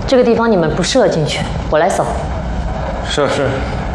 这个地方你们不适合进去，我来扫。 是。